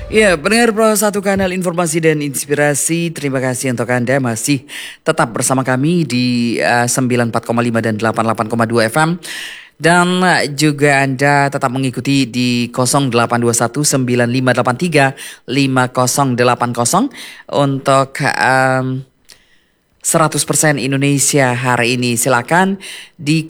Ya, pendengar Pro 1 Kanal Informasi dan Inspirasi, terima kasih untuk Anda masih tetap bersama kami di 94,5 dan 88,2 FM. Dan juga Anda tetap mengikuti di 0821 9583 5080 untuk 100% Indonesia hari ini. Silakan di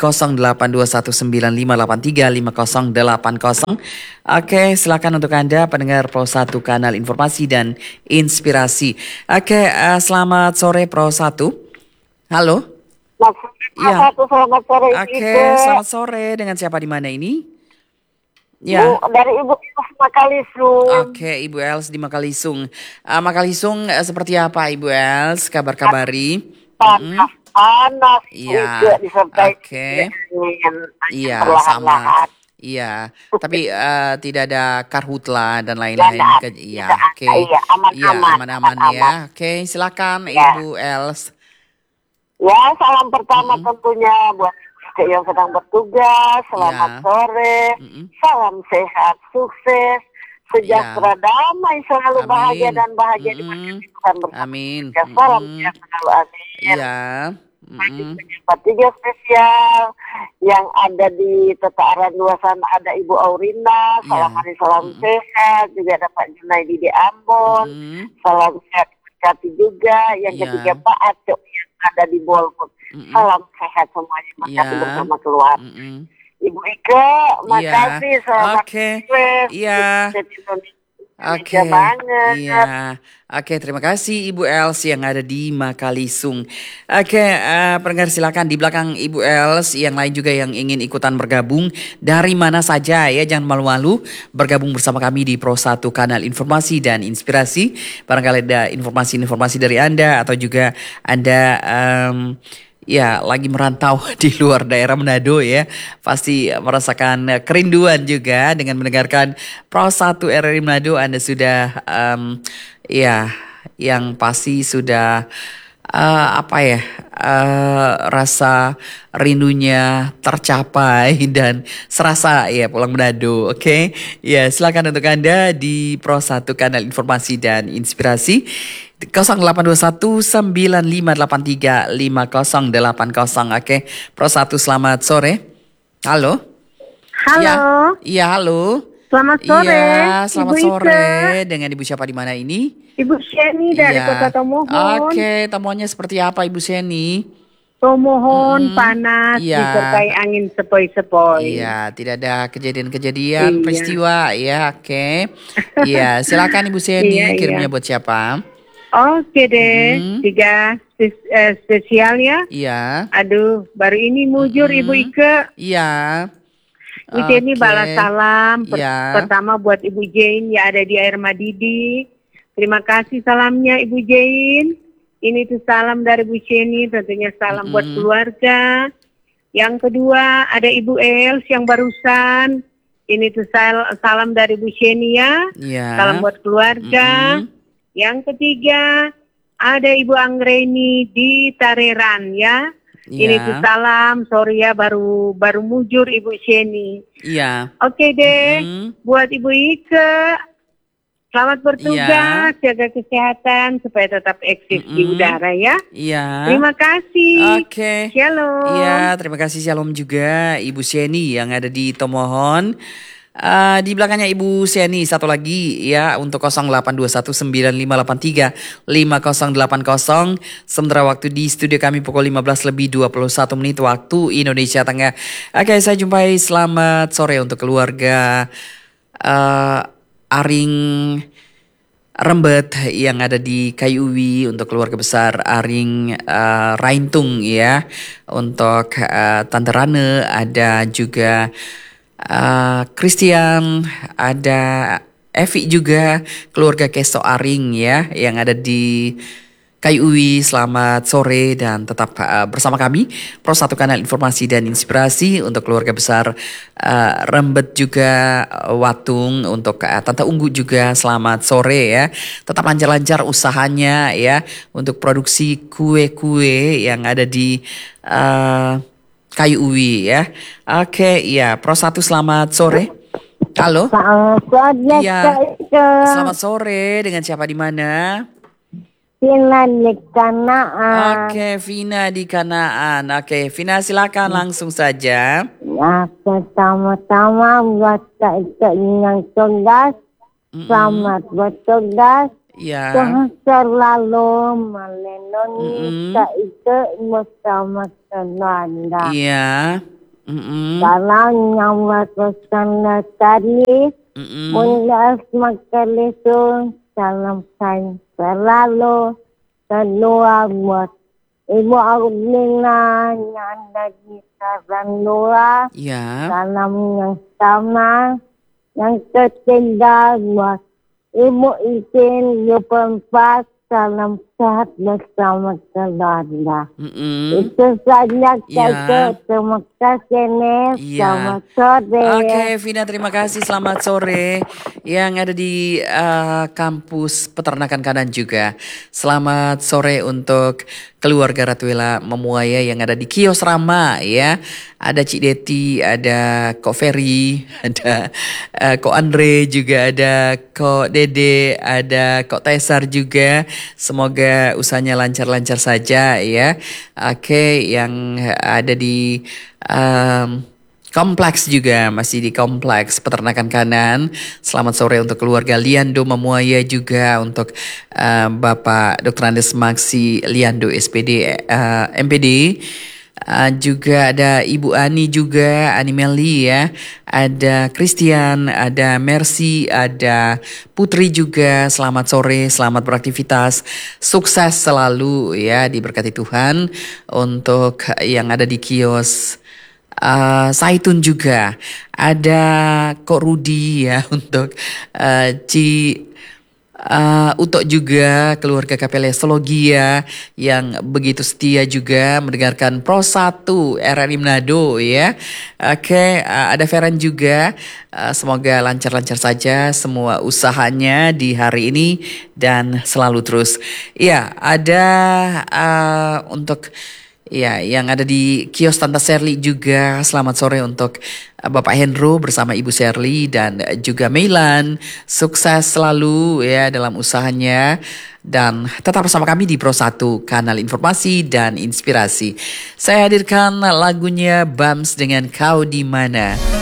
082195835080. Oke, silakan untuk Anda pendengar Pro 1 Kanal Informasi dan Inspirasi. Oke, selamat sore Pro 1. Halo. Ya. Selamat sore. Oke, selamat sore. Dengan siapa di mana ini? Ya. Bu, dari Ibu Els Makalisung. Oke, Ibu Els di Makalisung. Makalisung seperti apa Ibu Els? Kabar-kabari? Panas Iya. juga disertai angin iya, perlahan-lahan. sama. Iya, tapi tidak ada karhutla dan lain-lain. Iya, oke. Iya, Aman-aman ya. Oke, silakan Ibu Els. Ya, salam pertama tentunya buat yang sedang bertugas. Selamat sore. Salam sehat, sukses, sejahtera, damai, selalu bahagia dan bahagia di Tuhan bersama. Amin. Salam sehat selalu, amin. Iya. Penyempat tiga spesial yang ada di Teta Aran 2 sana ada Ibu Aurina. Salam hari salam sehat. Juga ada Pak Junaidi di Ambon. Salam sehat Kati juga. Yang ketiga Pak Acok yang ada di Bolput. Salam sehat semuanya. Makasih bersama keluarga. Ibu Ika, makasih. Selamat sukses. Iya. Oke, iya. Oke, terima kasih Ibu Els yang ada di Makalisung. Oke, pendengar silakan di belakang Ibu Els yang lain juga yang ingin ikutan bergabung dari mana saja ya, jangan malu-malu bergabung bersama kami di Pro 1 Kanal Informasi dan Inspirasi. Barangkali ada informasi-informasi dari Anda atau juga Anda ya lagi merantau di luar daerah Manado ya, pasti merasakan kerinduan juga dengan mendengarkan Pro 1 RRI Manado. Anda sudah ya yang pasti sudah rasa rindunya tercapai dan serasa ya pulang Manado. Oke. Ya, silakan untuk Anda di Pro 1 Kanal Informasi dan Inspirasi 0821 9583 5080. Oke. Pro 1, selamat sore. Halo. Halo. Iya, halo. Selamat sore. Iya, selamat Ibu sore. Ika. Dengan Ibu siapa di mana ini? Ibu Sheni dari Kota Tomohon. Oke, temuannya seperti apa Ibu Sheni? Tomohon panas disertai angin sepoi-sepoi. Iya, tidak ada kejadian-kejadian peristiwa ya. Oke. Iya, silakan Ibu Sheni kirimnya buat siapa? Oke deh, 3 spesial ya. Iya. Aduh, baru ini mujur Ibu Ika. Iya. Ibu Jenny balas salam. Pertama buat Ibu Jane yang ada di Air Madidi. Terima kasih salamnya Ibu Jane. Ini tuh salam dari Bu Jenny, tentunya salam buat keluarga. Yang kedua ada Ibu Els yang barusan. Ini tuh salam dari Bu Jenny ya. Salam buat keluarga. Yang ketiga ada Ibu Anggreni di Tareran ya. Ini tuh salam, sorry ya baru mujur Ibu Sheni. Iya. Oke deh, buat Ibu Ika, selamat bertugas, jaga kesehatan supaya tetap eksis di udara ya. Iya. Terima kasih. Oke. Shalom. Iya, terima kasih shalom juga Ibu Sheni yang ada di Tomohon. Di belakangnya Ibu Sheni satu lagi ya untuk 082195835080. Sementara waktu di studio kami pukul 15:21 waktu Indonesia Tengah. Oke, saya jumpai selamat sore untuk keluarga Aring Rembet yang ada di Kayuwi, untuk keluarga besar Aring Raintung ya, untuk Tante Rane, ada juga Christian, ada Evi juga, keluarga Kesto Aring ya yang ada di Kayuwi. Selamat sore dan tetap bersama kami Pro 1 Kanal Informasi dan Inspirasi. Untuk keluarga besar Rembet juga Watung, untuk Tante Unggu juga selamat sore ya. Tetap lancar-lancar usahanya ya untuk produksi kue-kue yang ada di Kayu Uwi ya. Oke, ya Pro 1 selamat sore. Halo. Iya. Selamat sore. Dengan siapa di mana? Vina di Kanaan. Oke, Vina di Kanaan. Oke, Vina silakan langsung saja. Ya, pertama-tama buat Kak yang tugas. Selamat bertugas. Ya. Tuhan selalu melindungi Kak bersama keluarga. Iya. Dalam nyawa pesan tadi, Bunda Asmakalisun, salam saya selalu kedua buat Ibu Arulina yang ada di Sarandua. Ya. Salam yang sama. Yang ketiga buat Ibu Ikin Yupenpat. Salam sehat bersama keluarga. Itu saja Kak. Terima kasih Nes. Selamat sore. Oke, Vina, terima kasih. Selamat sore. Yang ada di kampus Peternakan Kanan juga. Selamat sore untuk keluarga Ratuela Memuaya yang ada di Kios Rama ya. Ada Cik Deti, ada Kok Ferry, ada Kok Andre, juga ada Kok Dede, ada Kok Tesar juga. Semoga usahanya lancar-lancar saja ya. Oke, yang ada di kompleks juga, masih di kompleks Peternakan Kanan. Selamat sore untuk keluarga Liando Memuaya, juga untuk Bapak Dr. Andes Maksi Liando SPD MPD. Juga ada Ibu Ani juga, Ani Meli ya. Ada Christian, ada Mercy, ada Putri juga. Selamat sore, selamat beraktivitas. Sukses selalu ya, diberkati Tuhan. Untuk yang ada di kios Saitun juga. Ada Kok Rudi ya, untuk Utok juga, keluarga KPL Estologia yang begitu setia juga mendengarkan Pro 1 RRI Manado ya. Oke, ada Feren juga. Semoga lancar-lancar saja semua usahanya di hari ini dan selalu terus. Ya, ada untuk ya, yang ada di kios Tante Sherly juga. Selamat sore untuk Bapak Hendro bersama Ibu Sherly dan juga Meilan. Sukses selalu ya dalam usahanya. Dan tetap bersama kami di Pro 1, kanal informasi dan inspirasi. Saya hadirkan lagunya Bams dengan Kau di Mana.